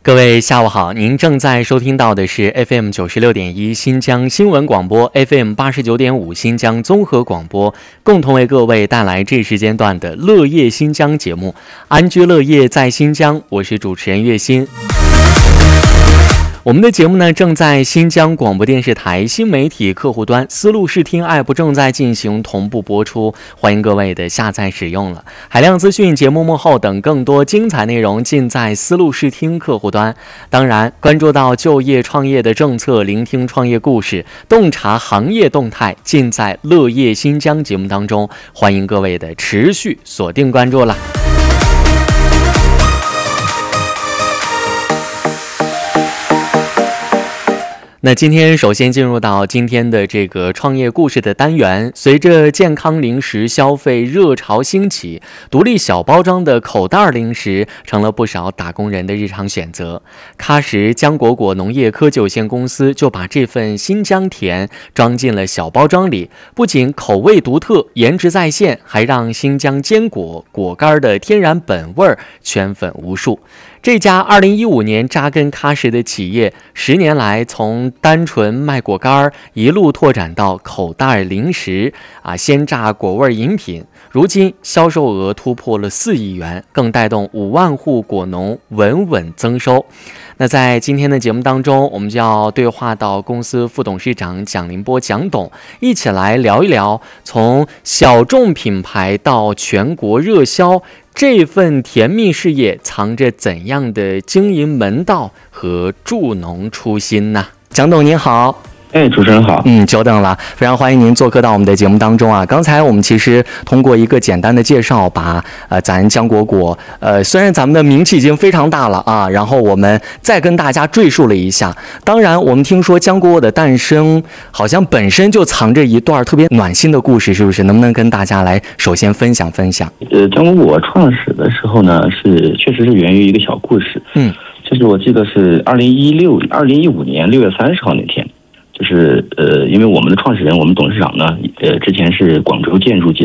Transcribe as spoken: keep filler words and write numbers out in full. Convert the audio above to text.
各位下午好，您正在收听到的是 F M 九十六点一新疆新闻广播 ，F M 八十九点五新疆综合广播，共同为各位带来这时间段的乐业新疆节目，安居乐业在新疆，我是主持人岳鑫。我们的节目呢，正在新疆广播电视台新媒体客户端思路视听 App 正在进行同步播出，欢迎各位的下载使用了。海量资讯、节目幕后等更多精彩内容尽在思路视听客户端。当然，关注到就业创业的政策，聆听创业故事，洞察行业动态，尽在乐业新疆节目当中。欢迎各位的持续锁定关注了。那今天首先进入到今天的这个创业故事的单元。随着健康零食消费热潮兴起，独立小包装的口袋零食成了不少打工人的日常选择。喀什浆果果农业科技有限公司就把这份新疆甜装进了小包装里，不仅口味独特、颜值在线，还让新疆坚果果干的天然本味圈粉无数。这家二零一五年扎根喀什的企业，十年来从单纯卖果干一路拓展到口袋零食啊，鲜榨果味饮品，如今销售额突破了四亿元，更带动五万户果农稳稳增收。那在今天的节目当中，我们就要对话到公司副董事长蒋林波蒋董，一起来聊一聊从小众品牌到全国热销，这份甜蜜事业藏着怎样的经营门道和助农初心呢？蒋董您好。 哎，主持人好。 嗯，久等了，非常欢迎您做客到我们的节目当中啊。刚才我们其实通过一个简单的介绍，把呃咱浆果果呃虽然咱们的名气已经非常大了啊，然后我们再跟大家赘述了一下。当然，我们听说浆果果的诞生好像本身就藏着一段特别暖心的故事，是不是？能不能跟大家来首先分享分享？ 呃，浆果果创始的时候呢，是确实是源于一个小故事。嗯，就是我记得是二零一六二零一五年六月三十号那天。就是呃，因为我们的创始人，我们董事长呢，呃，之前是广州建筑集